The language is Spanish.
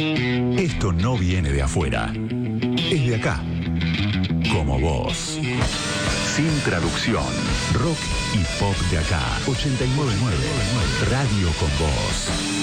Esto no viene de afuera. Es de acá. Como vos. Sin traducción. Rock y pop de acá. 89.9. Radio con Vos.